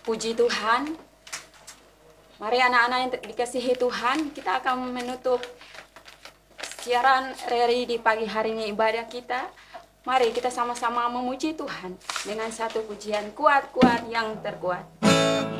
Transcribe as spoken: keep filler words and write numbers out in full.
Puji Tuhan. Mari anak-anak yang dikasihi Tuhan, kita akan menutup siaran Reri di pagi hari ini ibadah kita. Mari kita sama-sama memuji Tuhan dengan satu pujian kuat-kuat yang terkuat.